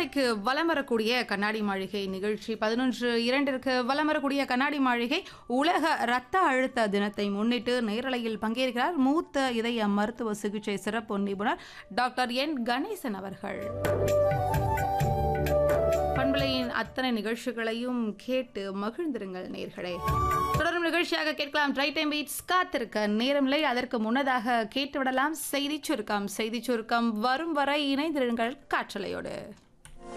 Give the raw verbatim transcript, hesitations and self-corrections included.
மணிக்கு வலம் வரக்கூடிய கண்ணாடி மாளிகை நிகழ்ச்சி, பதினொன்று இரண்டிற்கு வலம் வரக்கூடிய கண்ணாடி மாளிகை உலக இரத்த அழுத்த தினத்தை முன்னிட்டு நேரலையில் பங்கேற்கிறார் மூத்த இதய மருத்துவ சிகிச்சை சிறப்பு நிபுணர் டாக்டர் என் கணேசன் அவர்கள். பண்பலையின் அத்தனை நிகழ்ச்சிகளையும் கேட்டு மகிழ்ந்திருங்கள் நேர்களே. தொடரும் நிகழ்ச்சியாக கேட்கலாம் ட்ரை டைம் பீட்ஸ். காத்திருக்க நேரமில்லை, அதற்கு முன்னதாக கேட்டுவிடலாம் செய்தி சுருக்கம். செய்தி சுருக்கம் வரும் வரை இணைந்திருங்கள் காற்றலையோடு.